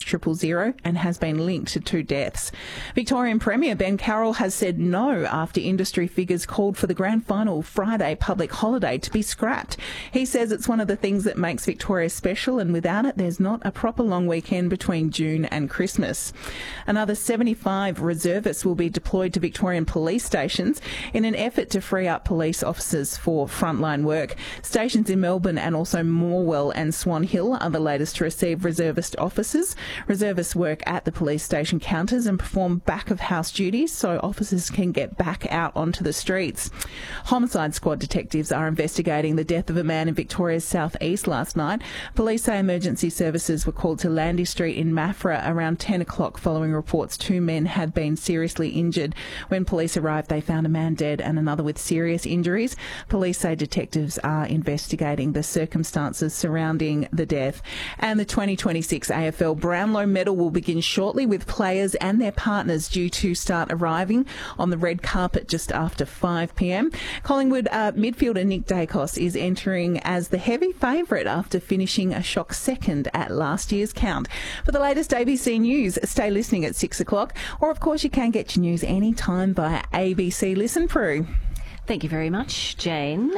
text 000 and has been linked to 2 deaths. Victorian Premier Ben Carroll has said no after industry figures called for the grand final Friday public holiday to be scrapped. He says it's one of the things that makes Victoria special, and without it there's not a proper long weekend between June and Christmas. Another 75 reservists will be deployed to Victorian police stations in an effort to free up police officers for frontline work. Stations in Melbourne and also Morwell and Swan Hill are the latest to receive reservist officers. Reservists work at the police station counters and perform back-of-house duties so officers can get back out onto the streets. Homicide squad detectives are investigating the death of a man in Victoria's south-east last night. Police say emergency services were called to Landy Street in Maffra around 10 o'clock following reports 2 men had been seriously injured. When police arrived, they found a man dead and another with serious injuries. Police say detectives are investigating the circumstances surrounding the death. And the 2026 AFL Brownlow Medal will begin shortly, with players and their partners due to start arriving on the red carpet just after 5 p.m. Collingwood midfielder Nick Dacos is entering as the heavy favourite after finishing a shock second at last year's count. For the latest ABC News, stay listening at 6 o'clock, or of course you can get your news anytime via ABC Listen Pro. Thank you very much, Jane.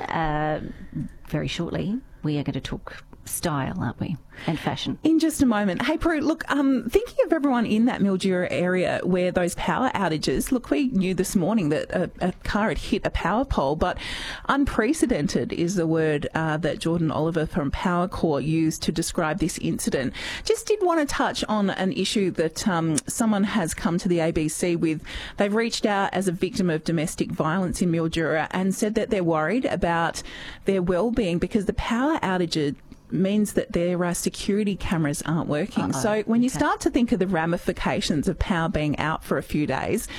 Very shortly, we are going to talk style, aren't we? And fashion. In just a moment. Hey, Prue, look, thinking of everyone in that Mildura area where those power outages, look, we knew this morning that a car had hit a power pole, but unprecedented is the word that Jordan Oliver from Powercorp used to describe this incident. Just did want to touch on an issue that someone has come to the ABC with. They've reached out as a victim of domestic violence in Mildura and said that they're worried about their well-being because the power outages means that their security cameras aren't working. So when you start to think of the ramifications of power being out for a few days,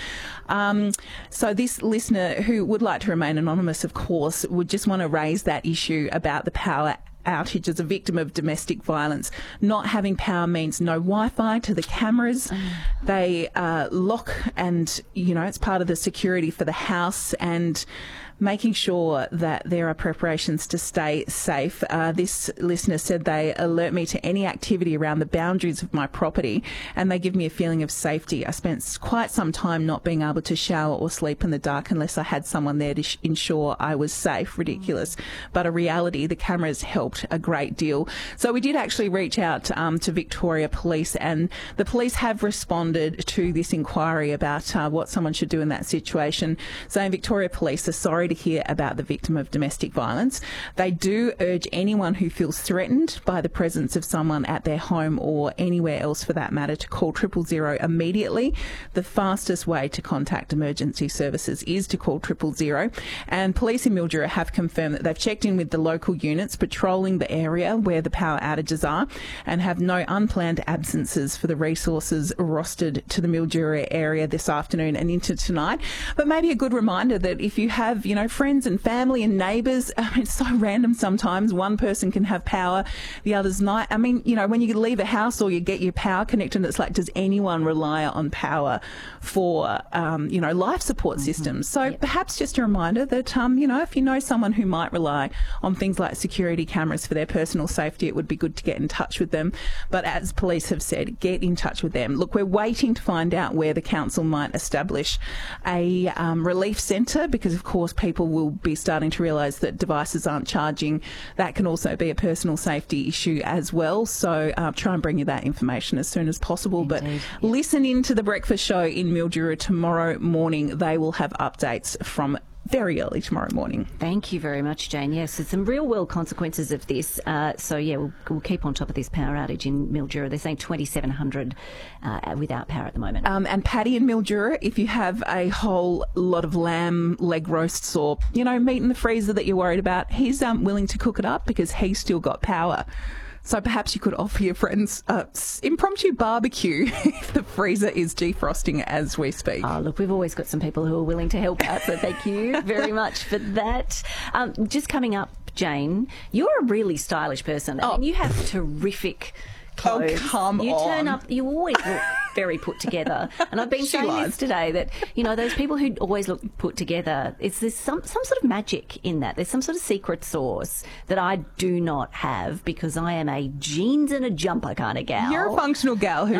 so this listener, who would like to remain anonymous, of course, would just want to raise that issue about the power outage as a victim of domestic violence. Not having power means no Wi-Fi to the cameras. They lock and, you know, it's part of the security for the house, and making sure that there are preparations to stay safe. This listener said they alert me to any activity around the boundaries of my property and they give me a feeling of safety. I spent quite some time not being able to shower or sleep in the dark unless I had someone there to ensure I was safe. Ridiculous. But a reality, the cameras helped a great deal. So we did actually reach out to Victoria Police, and the police have responded to this inquiry about what someone should do in that situation, saying Victoria Police are sorry to hear about the victim of domestic violence. They do urge anyone who feels threatened by the presence of someone at their home or anywhere else for that matter to call 000 immediately. The fastest way to contact emergency services is to call 000. And police in Mildura have confirmed that they've checked in with the local units patrolling the area where the power outages are and have no unplanned absences for the resources rostered to the Mildura area this afternoon and into tonight. But maybe a good reminder that if you have, you know, friends and family and neighbours, it's so random sometimes. One person can have power, the other's not. I mean, you know, when you leave a house or you get your power connected, it's like, does anyone rely on power for, you know, life support systems? So perhaps just a reminder that, you know, if you know someone who might rely on things like security cameras for their personal safety, it would be good to get in touch with them. But as police have said, get in touch with them. Look, we're waiting to find out where the council might establish a relief centre because, of course, people will be starting to realise that devices aren't charging. That can also be a personal safety issue as well. So try and bring you that information as soon as possible. Indeed, but listen in to the breakfast show in Mildura tomorrow morning. They will have updates from very early tomorrow morning. Thank you very much, Jane. Yes, there's some real world consequences of this. So, yeah, we'll keep on top of this power outage in Mildura. They're saying 2,700 without power at the moment. And Paddy in Mildura, if you have a whole lot of lamb leg roasts or, you know, meat in the freezer that you're worried about, he's willing to cook it up because he's still got power. So perhaps you could offer your friends impromptu barbecue if the freezer is defrosting as we speak. Oh, look, we've always got some people who are willing to help out, so thank you very much for that. Just coming up, Jane, you're a really stylish person. I mean, you have terrific clothes. Oh, come on. You turn up, you always look very put together. And I've been saying this today that, you know, those people who always look put together, there's some sort of magic in that. There's some sort of secret sauce that I do not have because I am a jeans and a jumper kind of gal. You're a functional gal who